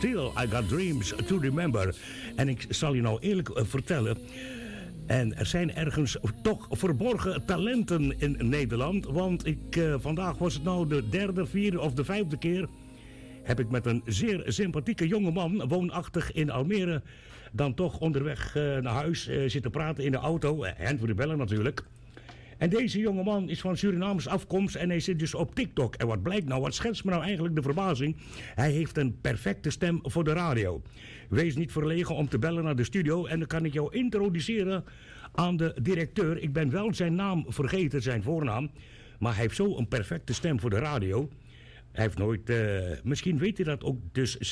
Still I Got Dreams to Remember. En ik zal je nou eerlijk vertellen... En er zijn ergens toch verborgen talenten in Nederland. Want vandaag was het nou de derde, vierde of de vijfde keer... heb ik met een zeer sympathieke jongeman, woonachtig in Almere... dan toch onderweg naar huis zitten praten in de auto. En voor de bellen natuurlijk. En deze jongeman is van Surinaamse afkomst en hij zit dus op TikTok. En wat blijkt nou, wat schetst me nou eigenlijk de verbazing? Hij heeft een perfecte stem voor de radio. Wees niet verlegen om te bellen naar de studio en dan kan ik jou introduceren aan de directeur. Ik ben wel zijn naam vergeten, zijn voornaam. Maar hij heeft zo een perfecte stem voor de radio. Hij heeft nooit, misschien weet hij dat ook dus